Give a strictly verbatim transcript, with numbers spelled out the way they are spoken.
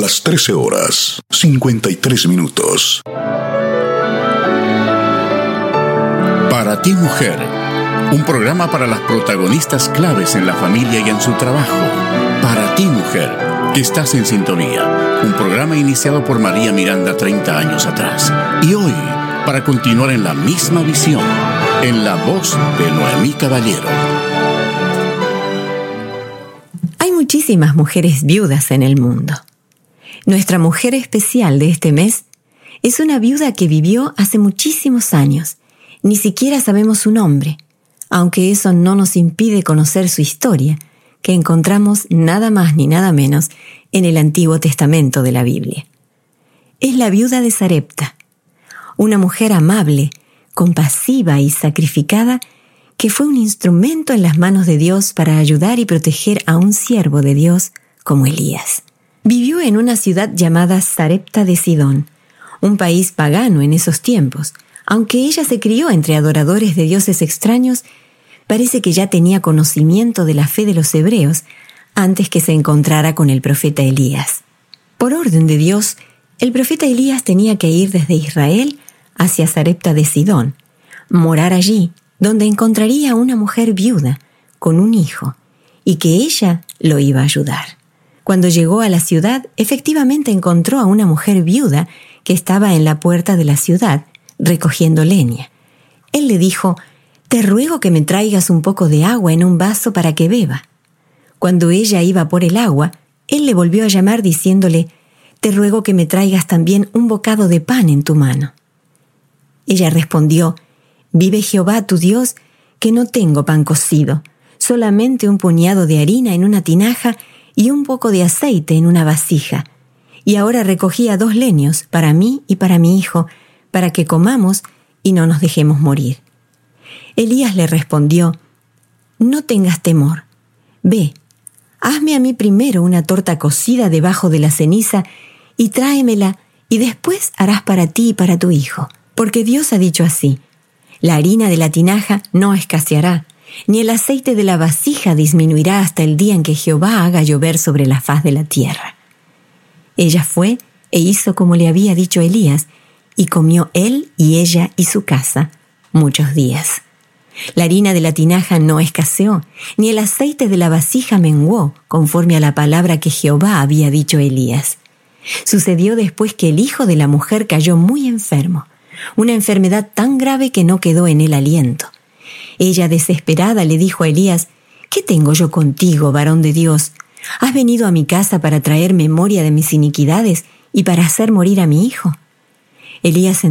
las trece horas, cincuenta y tres minutos. Para ti, mujer, un programa para las protagonistas claves en la familia y en su trabajo. Para ti, mujer, que estás en sintonía. Un programa iniciado por María Miranda treinta años atrás. Y hoy, para continuar en la misma visión, en la voz de Noemí Caballero. Hay muchísimas mujeres viudas en el mundo. Nuestra mujer especial de este mes es una viuda que vivió hace muchísimos años. Ni siquiera sabemos su nombre, aunque eso no nos impide conocer su historia, que encontramos nada más ni nada menos en el Antiguo Testamento de la Biblia. Es la viuda de Sarepta, una mujer amable, compasiva y sacrificada que fue un instrumento en las manos de Dios para ayudar y proteger a un siervo de Dios como Elías. Vivió en una ciudad llamada Sarepta de Sidón, un país pagano en esos tiempos. Aunque ella se crió entre adoradores de dioses extraños, parece que ya tenía conocimiento de la fe de los hebreos antes que se encontrara con el profeta Elías. Por orden de Dios, el profeta Elías tenía que ir desde Israel hacia Sarepta de Sidón, morar allí, donde encontraría a una mujer viuda con un hijo, y que ella lo iba a ayudar. Cuando llegó a la ciudad, efectivamente encontró a una mujer viuda que estaba en la puerta de la ciudad, recogiendo leña. Él le dijo: «Te ruego que me traigas un poco de agua en un vaso para que beba». Cuando ella iba por el agua, él le volvió a llamar diciéndole: «Te ruego que me traigas también un bocado de pan en tu mano». Ella respondió: «Vive Jehová tu Dios, que no tengo pan cocido, solamente un puñado de harina en una tinaja y un poco de aceite en una vasija. Y ahora recogía dos leños para mí y para mi hijo, para que comamos y no nos dejemos morir». Elías le respondió: «No tengas temor. Ve, hazme a mí primero una torta cocida debajo de la ceniza y tráemela, y después harás para ti y para tu hijo. Porque Dios ha dicho así: la harina de la tinaja no escaseará, ni el aceite de la vasija disminuirá hasta el día en que Jehová haga llover sobre la faz de la tierra». Ella fue e hizo como le había dicho Elías, y comió él y ella y su casa muchos días. La harina de la tinaja no escaseó, ni el aceite de la vasija menguó, conforme a la palabra que Jehová había dicho a Elías. Sucedió después que el hijo de la mujer cayó muy enfermo, una enfermedad tan grave que no quedó en él aliento. Ella, desesperada, le dijo a Elías: «¿Qué tengo yo contigo, varón de Dios? ¿Has venido a mi casa para traer memoria de mis iniquidades y para hacer morir a mi hijo?». Elías